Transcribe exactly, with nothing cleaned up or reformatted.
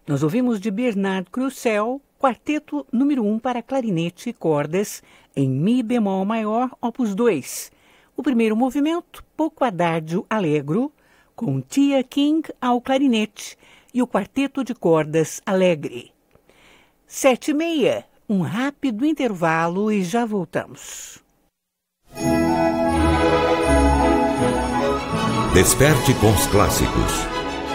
Nós ouvimos de Bernard Crusel, quarteto número um para clarinete e cordas, em Mi bemol maior, opus dois. O primeiro movimento, pouco adagio allegro, com Tia King ao clarinete e o quarteto de cordas alegre. Sete e meia, um rápido intervalo e já voltamos. Desperte com os clássicos.